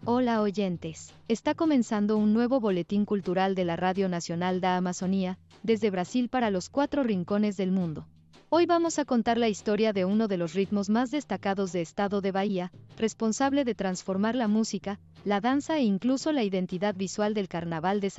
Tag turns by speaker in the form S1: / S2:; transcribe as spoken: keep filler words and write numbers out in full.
S1: Hola oyentes, está comenzando un nuevo boletín cultural de la Radio Nacional da Amazonía, desde Brasil para los cuatro rincones del mundo. Hoy vamos a contar la historia de uno de los ritmos más destacados de Estado de Bahía, responsable de transformar la música, la danza e incluso la identidad visual del Carnaval de